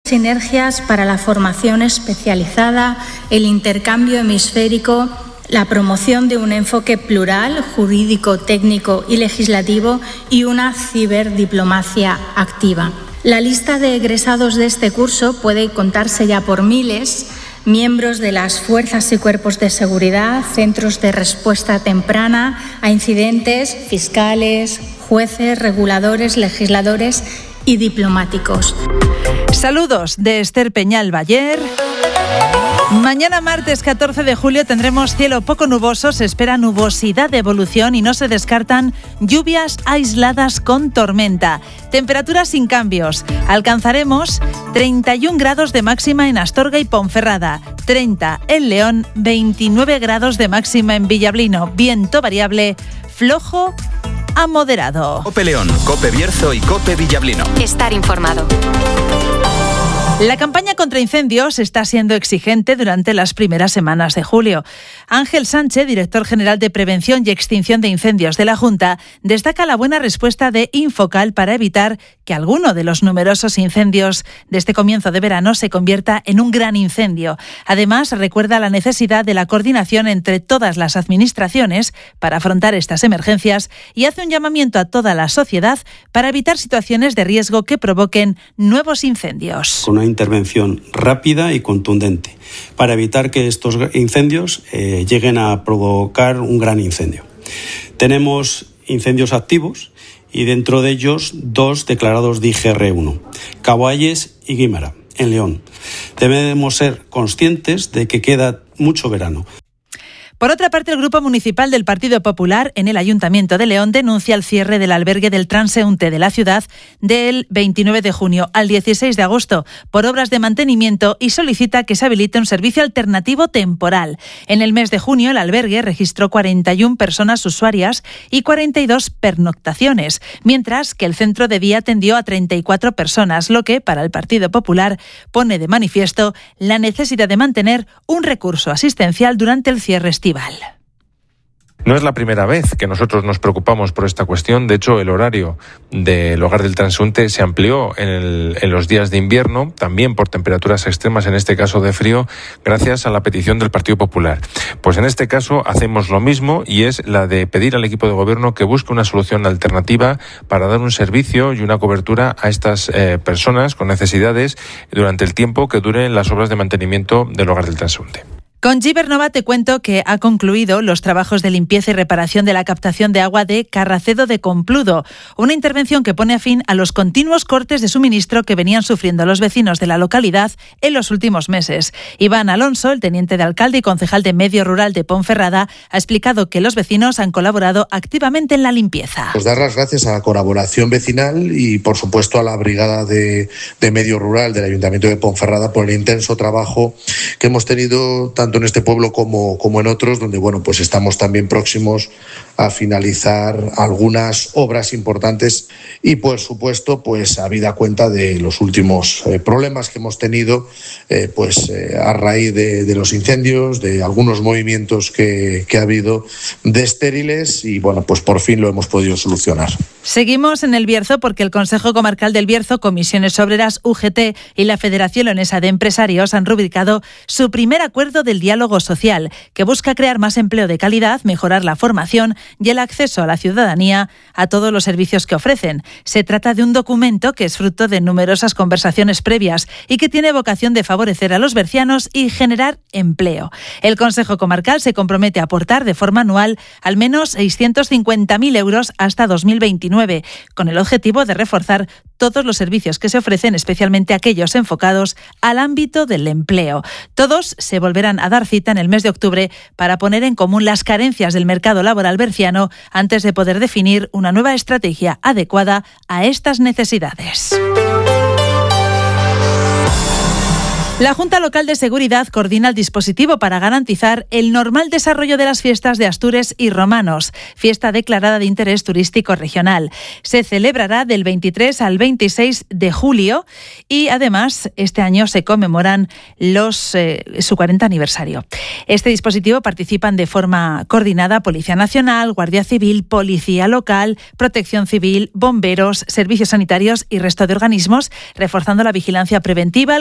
Sinergias para la formación especializada, el intercambio hemisférico, la promoción de un enfoque plural, jurídico, técnico y legislativo y una ciberdiplomacia activa. La lista de egresados de este curso puede contarse ya por miles, miembros de las fuerzas y cuerpos de seguridad, centros de respuesta temprana a incidentes, fiscales, jueces, reguladores, legisladores y diplomáticos. Saludos de Esther Peñal Bayer. Mañana martes 14 de julio tendremos cielo poco nuboso, se espera nubosidad de evolución y no se descartan lluvias aisladas con tormenta. Temperaturas sin cambios. Alcanzaremos 31 grados de máxima en Astorga y Ponferrada, 30 en León, 29 grados de máxima en Villablino. Viento variable, flojo a moderado. COPE León, COPE Bierzo y COPE Villablino. Estar informado. La campaña contra incendios está siendo exigente durante las primeras semanas de julio. Ángel Sánchez, director general de Prevención y Extinción de Incendios de la Junta, destaca la buena respuesta de Infocal para evitar que alguno de los numerosos incendios de este comienzo de verano se convierta en un gran incendio. Además, recuerda la necesidad de la coordinación entre todas las administraciones para afrontar estas emergencias y hace un llamamiento a toda la sociedad para evitar situaciones de riesgo que provoquen nuevos incendios. Una intervención rápida y contundente para evitar que estos incendios lleguen a provocar un gran incendio. Tenemos incendios activos y dentro de ellos 2 declarados de IGR1, Cabo Ayes y Guímara, en León. Debemos ser conscientes de que queda mucho verano. Por otra parte, el Grupo Municipal del Partido Popular en el Ayuntamiento de León denuncia el cierre del albergue del transeúnte de la ciudad del 29 de junio al 16 de agosto por obras de mantenimiento y solicita que se habilite un servicio alternativo temporal. En el mes de junio, el albergue registró 41 personas usuarias y 42 pernoctaciones, mientras que el centro de día atendió a 34 personas, lo que, para el Partido Popular, pone de manifiesto la necesidad de mantener un recurso asistencial durante el cierre estival. No es la primera vez que nosotros nos preocupamos por esta cuestión. De hecho, el horario del hogar del transeúnte se amplió en los días de invierno, también por temperaturas extremas, en este caso de frío, gracias a la petición del Partido Popular. Pues en este caso hacemos lo mismo y es la de pedir al equipo de gobierno que busque una solución alternativa para dar un servicio y una cobertura a estas personas con necesidades durante el tiempo que duren las obras de mantenimiento del hogar del transeúnte. Con Gibernova te cuento que ha concluido los trabajos de limpieza y reparación de la captación de agua de Carracedo de Compludo, una intervención que pone a fin a los continuos cortes de suministro que venían sufriendo los vecinos de la localidad en los últimos meses. Iván Alonso, el teniente de alcalde y concejal de Medio Rural de Ponferrada, ha explicado que los vecinos han colaborado activamente en la limpieza. Pues dar las gracias a la colaboración vecinal y, por supuesto, a la brigada de Medio Rural del Ayuntamiento de Ponferrada por el intenso trabajo que hemos tenido tanto en este pueblo como en otros, donde pues estamos también próximos a finalizar algunas obras importantes y, por supuesto, habida cuenta de los últimos problemas que hemos tenido a raíz de los incendios, de algunos movimientos que ha habido de estériles y por fin lo hemos podido solucionar. Seguimos en el Bierzo porque el Consejo Comarcal del Bierzo, Comisiones Obreras, UGT y la Federación Leonesa de Empresarios han rubricado su primer acuerdo del diálogo social, que busca crear más empleo de calidad, mejorar la formación y el acceso a la ciudadanía a todos los servicios que ofrecen. Se trata de un documento que es fruto de numerosas conversaciones previas y que tiene vocación de favorecer a los bercianos y generar empleo. El Consejo Comarcal se compromete a aportar de forma anual al menos 650.000 euros hasta 2029, con el objetivo de reforzar todos los servicios que se ofrecen, especialmente aquellos enfocados al ámbito del empleo. Todos se volverán a dar cita en el mes de octubre para poner en común las carencias del mercado laboral berciano antes de poder definir una nueva estrategia adecuada a estas necesidades. La Junta Local de Seguridad coordina el dispositivo para garantizar el normal desarrollo de las fiestas de Astures y Romanos, fiesta declarada de interés turístico regional. Se celebrará del 23 al 26 de julio y además este año se conmemoran su 40 aniversario. Este dispositivo participan de forma coordinada Policía Nacional, Guardia Civil, Policía Local, Protección Civil, bomberos, servicios sanitarios y resto de organismos, reforzando la vigilancia preventiva,